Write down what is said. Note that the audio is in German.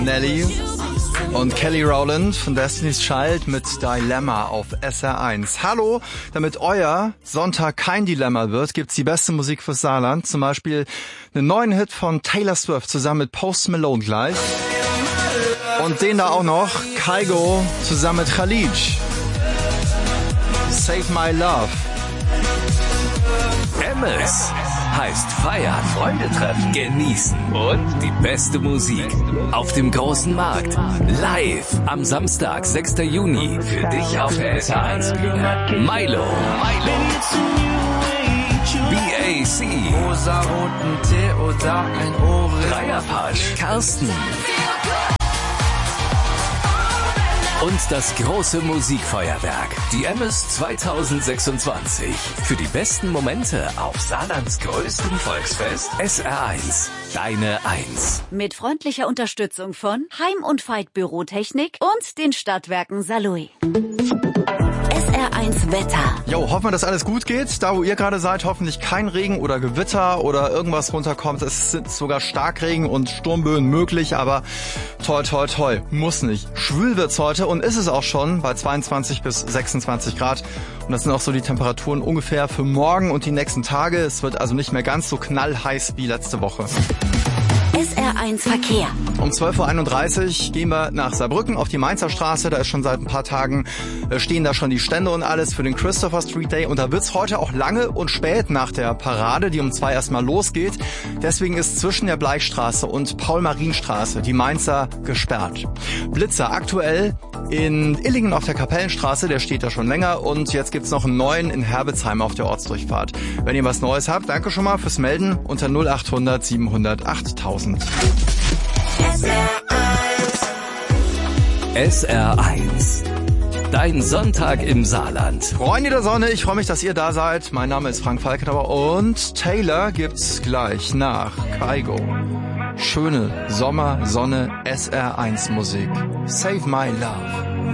Nelly und Kelly Rowland von Destiny's Child mit Dilemma auf SR1. Hallo, damit euer Sonntag kein Dilemma wird, gibt's die beste Musik fürs Saarland. Zum Beispiel einen neuen Hit von Taylor Swift zusammen mit Post Malone gleich. Und den da auch noch, Kygo zusammen mit Khalid. Save My Love. Emmes heißt feiern, Freunde treffen, genießen und die beste Musik auf dem großen Markt. Live am Samstag, 6. Juni. Für dich auf der SR1 Bühne. Milo. BAC. Rosaroten Tee oder ein Ohrring. Dreierpasch. Carsten. Und das große Musikfeuerwerk, die Emmes 2026. Für die besten Momente auf Saarlands größtem Volksfest SR1. Deine 1. Mit freundlicher Unterstützung von Heim- und Veit Bürotechnik und den Stadtwerken Saarlouis. SR1 Wetter. Jo, hoffen wir, dass alles gut geht. Da, wo ihr gerade seid, hoffentlich kein Regen oder Gewitter oder irgendwas runterkommt. Es sind sogar Starkregen und Sturmböen möglich, aber toi, toi, toi, muss nicht. Schwül wird's heute und ist es auch schon bei 22 bis 26 Grad. Und das sind auch so die Temperaturen ungefähr für morgen und die nächsten Tage. Es wird also nicht mehr ganz so knallheiß wie letzte Woche. SR1 Verkehr. Um 12.31 Uhr gehen wir nach Saarbrücken auf die Mainzer Straße. Da ist schon seit ein paar Tagen, stehen da schon die Stände und alles für den Christopher Street Day. Und da wird's heute auch lange und spät nach der Parade, die um 2 erstmal losgeht. Deswegen ist zwischen der Bleichstraße und Paul-Marien-Straße die Mainzer gesperrt. Blitzer aktuell in Illingen auf der Kapellenstraße, der steht da schon länger. Und jetzt gibt's noch einen neuen in Herbetsheim auf der Ortsdurchfahrt. Wenn ihr was Neues habt, danke schon mal fürs Melden unter 0800 700 8000. SR1. Dein Sonntag im Saarland. Freunde der Sonne, ich freue mich, dass ihr da seid. Mein Name ist Frank Falkenauer und Taylor gibt's gleich nach Kygo. Schöne Sommer, Sonne, SR1 Musik. Save My Love.